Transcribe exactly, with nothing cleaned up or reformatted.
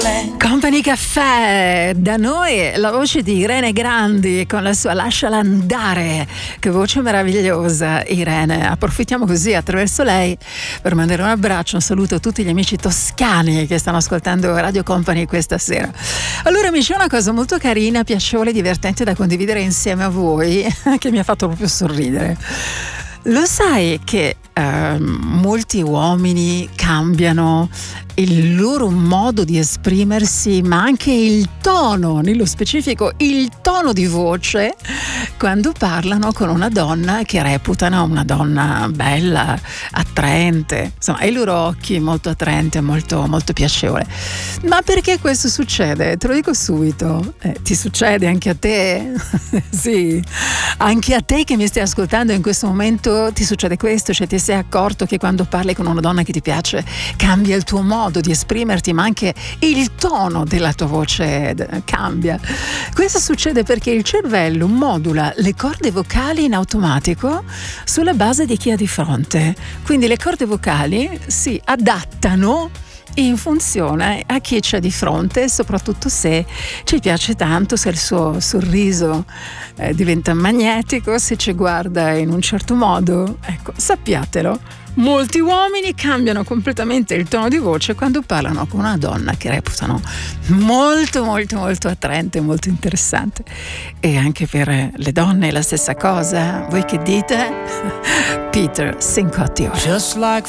Company Caffè, da noi la voce di Irene Grandi con la sua Lasciala andare, che voce meravigliosa Irene. Approfittiamo così attraverso lei per mandare un abbraccio, un saluto a tutti gli amici toscani che stanno ascoltando Radio Company questa sera. Allora amici, una cosa molto carina, piacevole, divertente da condividere insieme a voi che mi ha fatto proprio sorridere. Lo sai che eh, molti uomini cambiano il loro modo di esprimersi, ma anche il tono, nello specifico il tono di voce, quando parlano con una donna che reputano una donna bella, attraente, insomma, ai loro occhi molto attraente, molto, molto piacevole. Ma perché questo succede? Te lo dico subito. Eh, ti succede anche a te? Sì, anche a te che mi stai ascoltando in questo momento ti succede questo? Cioè ti sei accorto che quando parli con una donna che ti piace cambia il tuo modo di esprimerti, ma anche il tono della tua voce cambia. Questo succede perché il cervello modula le corde vocali in automatico sulla base di chi ha di fronte. Quindi le corde vocali si adattano in funzione a chi c'è di fronte, soprattutto se ci piace tanto, se il suo sorriso eh, diventa magnetico, se ci guarda in un certo modo. Ecco, sappiatelo, molti uomini cambiano completamente il tono di voce quando parlano con una donna che reputano molto molto molto attraente, molto interessante. E anche per le donne è la stessa cosa. Voi che dite? Peter Cincotti. Just like